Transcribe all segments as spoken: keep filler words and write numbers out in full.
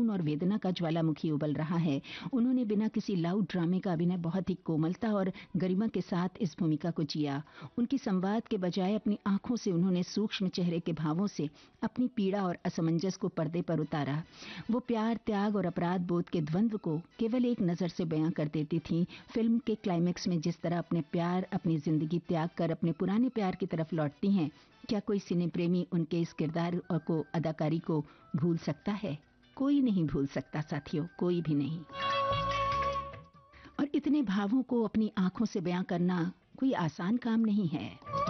जुनून और वेदना का ज्वालामुखी उबल रहा है। उन्होंने बिना किसी लाउड ड्रामे का अभिनय बहुत ही कोमलता और गरिमा के साथ इस भूमिका को जिया। उनकी संवाद के बजाय अपनी आंखों से उन्होंने सूक्ष्म चेहरे के भावों से अपनी पीड़ा और असमंजस को पर्दे पर उतारा। वो प्यार, त्याग और अपराध बोध के द्वंद्व को केवल एक नजर से बयां कर देती थी। फिल्म के क्लाइमेक्स में जिस तरह अपने प्यार, अपनी जिंदगी त्याग कर अपने पुराने प्यार की तरफ लौटती हैं, क्या कोई सिने प्रेमी उनके इस किरदार और को अदाकारी को भूल सकता है? कोई नहीं भूल सकता साथियों, कोई भी नहीं। और इतने भावों को अपनी आंखों से बयां करना कोई आसान काम नहीं है।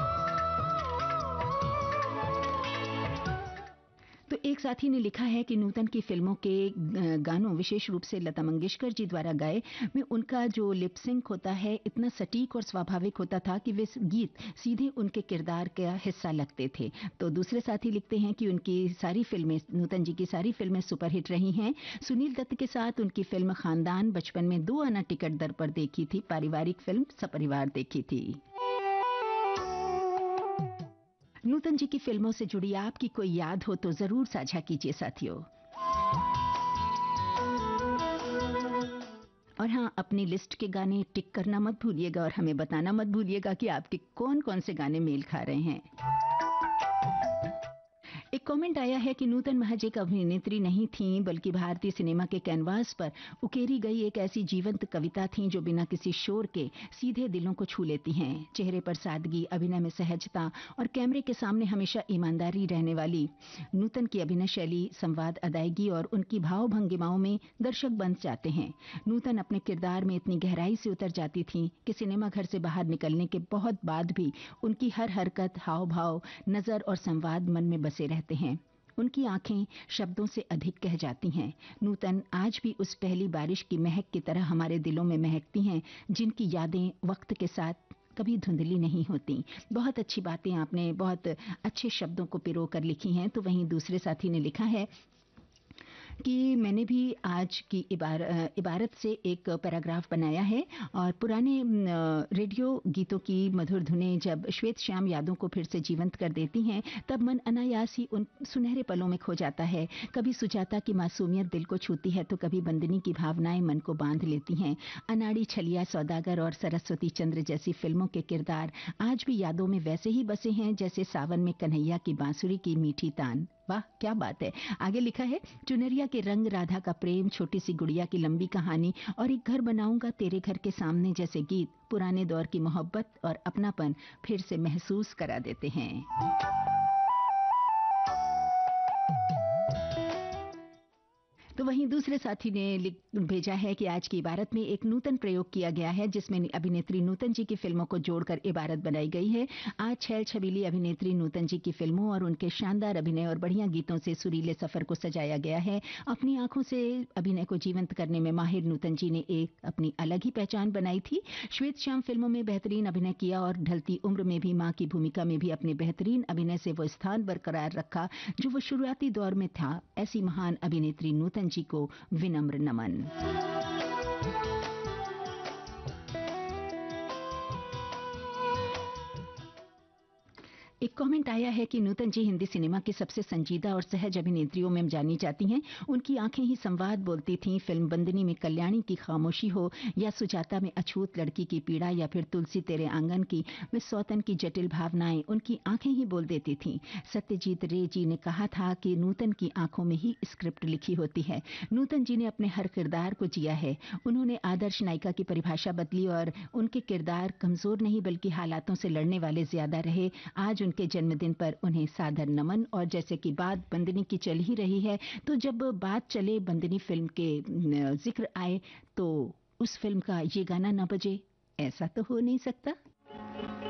तो एक साथी ने लिखा है कि नूतन की फिल्मों के गानों, विशेष रूप से लता मंगेशकर जी द्वारा गाए, में उनका जो लिपसिंक होता है इतना सटीक और स्वाभाविक होता था कि वे गीत सीधे उनके किरदार का हिस्सा लगते थे। तो दूसरे साथी लिखते हैं कि उनकी सारी फिल्में, नूतन जी की सारी फिल्में सुपरहिट रही हैं। सुनील दत्त के साथ उनकी फिल्म खानदान बचपन में दो आना टिकट दर पर देखी थी। पारिवारिक फिल्म सपरिवार देखी थी। नूतन जी की फिल्मों से जुड़ी आपकी कोई याद हो तो जरूर साझा कीजिए साथियों। और हाँ, अपनी लिस्ट के गाने टिक करना मत भूलिएगा और हमें बताना मत भूलिएगा कि आपके कौन कौन से गाने मेल खा रहे हैं। एक कमेंट आया है कि नूतन महज एक अभिनेत्री नहीं थीं, बल्कि भारतीय सिनेमा के कैनवास पर उकेरी गई एक ऐसी जीवंत कविता थीं जो बिना किसी शोर के सीधे दिलों को छू लेती हैं। चेहरे पर सादगी, अभिनय में सहजता और कैमरे के सामने हमेशा ईमानदारी रहने वाली नूतन की अभिनय शैली, संवाद, अदायगी और उनकी भाव भंगिमाओं में दर्शक बन जाते हैं। नूतन अपने किरदार में इतनी गहराई से उतर जाती थीं कि सिनेमा घर से बाहर निकलने के बहुत बाद भी उनकी हर हरकत, हाव भाव, नजर और संवाद मन में बसे रहते हैं। उनकी आंखें शब्दों से अधिक कह जाती हैं। नूतन आज भी उस पहली बारिश की महक की तरह हमारे दिलों में महकती हैं, जिनकी यादें वक्त के साथ कभी धुंधली नहीं होती। बहुत अच्छी बातें आपने बहुत अच्छे शब्दों को पिरो कर लिखी हैं। तो वहीं दूसरे साथी ने लिखा है कि मैंने भी आज की इबार, इबारत से एक पैराग्राफ बनाया है और पुराने रेडियो गीतों की मधुर धुनें जब श्वेत श्याम यादों को फिर से जीवंत कर देती हैं, तब मन अनायास ही उन सुनहरे पलों में खो जाता है। कभी सुजाता की मासूमियत दिल को छूती है तो कभी बंदनी की भावनाएं मन को बांध लेती हैं। अनाड़ी, छलिया, सौदागर और सरस्वती चंद्र जैसी फिल्मों के किरदार आज भी यादों में वैसे ही बसे हैं जैसे सावन में कन्हैया की बांसुरी की मीठी तान। वाह, क्या बात है। आगे लिखा है, चुनरिया के रंग, राधा का प्रेम, छोटी सी गुड़िया की लंबी कहानी और एक घर बनाऊंगा तेरे घर के सामने जैसे गीत पुराने दौर की मोहब्बत और अपनापन फिर से महसूस करा देते हैं। तो वहीं दूसरे साथी ने भेजा है कि आज की इबारत में एक नूतन प्रयोग किया गया है, जिसमें अभिनेत्री नूतन जी की फिल्मों को जोड़कर इबारत बनाई गई है। आज छैल छबीली अभिनेत्री नूतन जी की फिल्मों और उनके शानदार अभिनय और बढ़िया गीतों से सुरीले सफर को सजाया गया है। अपनी आंखों से अभिनय को जीवंत करने में माहिर नूतन जी ने एक अपनी अलग ही पहचान बनाई थी। श्वेत श्याम फिल्मों में बेहतरीन अभिनय किया और ढलती उम्र में भी मां की भूमिका में भी अपने बेहतरीन अभिनय से वो स्थान बरकरार रखा जो वो शुरुआती दौर में था। ऐसी महान अभिनेत्री नूतन जी को विनम्र नमन। एक कमेंट आया है कि नूतन जी हिंदी सिनेमा की सबसे संजीदा और सहज अभिनेत्रियों में जानी जाती हैं। उनकी आंखें ही संवाद बोलती थीं। फिल्म बंदनी में कल्याणी की खामोशी हो या सुजाता में अछूत लड़की की पीड़ा या फिर तुलसी तेरे आंगन की में सौतन की जटिल भावनाएं, उनकी आंखें ही बोल देती थीं। सत्यजीत रे जी ने कहा था कि नूतन की आंखों में ही स्क्रिप्ट लिखी होती है। नूतन जी ने अपने हर किरदार को जिया है। उन्होंने आदर्श नायिका की परिभाषा बदली और उनके किरदार कमजोर नहीं बल्कि हालातों से लड़ने वाले ज्यादा रहे। आज उनके जन्मदिन पर उन्हें सादर नमन। और जैसे कि बात बंदनी की चल ही रही है, तो जब बात चले बंदनी फिल्म के जिक्र आए तो उस फिल्म का ये गाना ना बजे, ऐसा तो हो नहीं सकता।